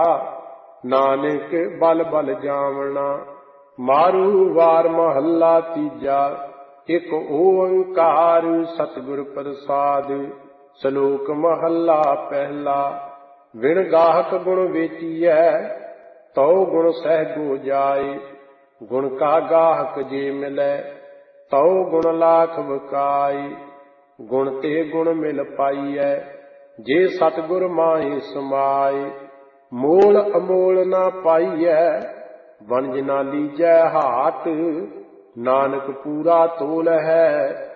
ਨਾਨਕ ਬਲ ਬਲ ਜਾਵਣਾ। ਮਾਰੂ ਵਾਰ ਮਹੱਲਾ ਤੀਜਾ। ਇੱਕ ਓੰਕਾਰ ਸਤਿਗੁਰ ਪ੍ਰਸਾਦ। ਸ਼ਲੋਕ ਮਹੱਲਾ ਪਹਿਲਾ। ਵਿਣ ਗਾਹਕ ਗੁਣ ਵੇਚੀਐ ਤਉ ਗੁਣ ਸਹਿਜੋ ਜਾਏ। ਗੁਣ ਕਾ ਗਾਹਕ ਜੇ ਮਿਲੈ ਤਉ ਗੁਣ ਲਾਖ ਬਕਾਏ। ਗੁਣ ਤੇ ਗੁਣ ਮਿਲ ਪਾਈਐ ਜੇ ਸਤਿਗੁਰ ਮਾਹੇ ਸਮਾਏ। ਮੋਲ ਅਮੋਲ ਨਾ ਪਾਈਐ ਵਣਜ ਨਾ ਲੀਜੈ ਹਾਟ। ਨਾਨਕ ਪੂਰਾ ਤੋਲ ਹੈ